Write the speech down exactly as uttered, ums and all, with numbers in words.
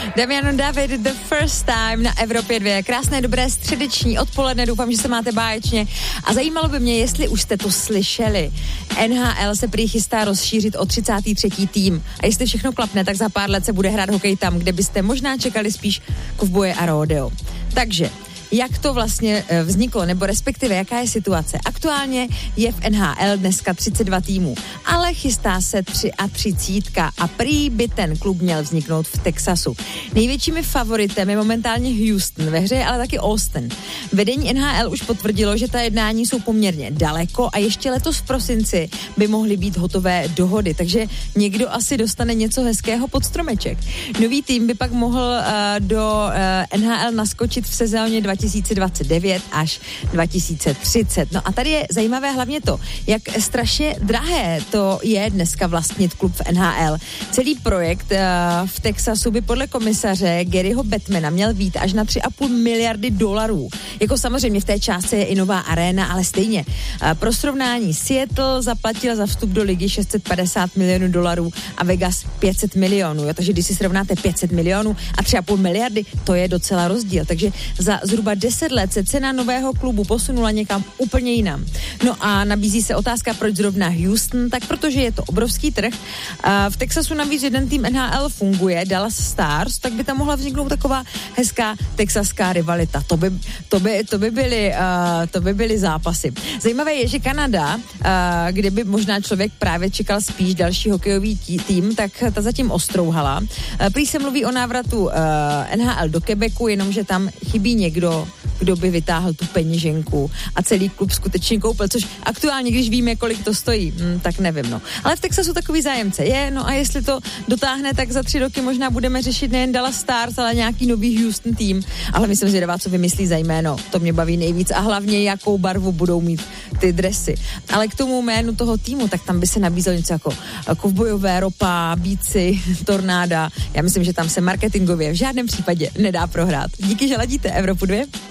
Damian David, The First Time na Evropě dva. Krásné, dobré středeční odpoledne, doufám, že se máte báječně. A zajímalo by mě, jestli už jste to slyšeli. N H L se prý chystá rozšířit o třicátý třetí tým. A jestli všechno klapne, tak za pár let se bude hrát hokej tam, kde byste možná čekali spíš kovboje a rodeo. Takže jak to vlastně vzniklo, nebo respektive jaká je situace. Aktuálně je v N H L dneska třicet dva týmů, ale chystá se třicet tři a prý by ten klub měl vzniknout v Texasu. Největšími favoritem je momentálně Houston, ve hře je ale taky Austin. Vedení N H L už potvrdilo, že ta jednání jsou poměrně daleko a ještě letos v prosinci by mohly být hotové dohody, takže někdo asi dostane něco hezkého pod stromeček. Nový tým by pak mohl uh, do uh, N H L naskočit v sezóně dva tisíce dvacet devět až dva tisíce třicet. No a tady je zajímavé hlavně to, jak strašně drahé to je dneska vlastnit klub v N H L. Celý projekt uh, v Texasu by podle komisaře Garyho Bettmana měl být až na tři a půl miliardy dolarů. Jako samozřejmě v té částce je i nová aréna, ale stejně. Uh, pro srovnání Seattle zaplatil za vstup do ligy šest set padesát milionů dolarů a Vegas pět set milionů. Jo? Takže když si srovnáte pět set milionů a tři a půl miliardy, to je docela rozdíl. Takže za zhruba deset let se cena nového klubu posunula někam úplně jinam. No a nabízí se otázka, proč zrovna Houston, tak protože je to obrovský trh. A v Texasu navíc jeden tým N H L funguje, Dallas Stars, tak by tam mohla vzniknout taková hezká texaská rivalita. To by, to by, to by, byly, uh, to by byly zápasy. Zajímavé je, že Kanada, uh, kde by možná člověk právě čekal spíš další hokejový tým, tak ta zatím ostrouhala. Uh, prý se mluví o návratu uh, N H L do Quebecu, jenomže tam chybí někdo, kdo by vytáhl tu peněženku a celý klub skutečně koupil, což aktuálně, když víme, kolik to stojí, hm, tak nevím, no. Ale v Texasu takový zájemce je, no a jestli to dotáhne, tak za tři roky možná budeme řešit nejen Dallas Stars, ale nějaký nový Houston tým, ale myslím, že zvědavá, co vymyslí za jméno, to mě baví nejvíc a hlavně, jakou barvu budou mít ty dresy. Ale k tomu jménu toho týmu, tak tam by se nabízelo něco jako kovbojové, ropa, bíci, tornáda. Já myslím, že tam se marketingově v žádném případě nedá prohrát. Díky, že ladíte Evropu dva.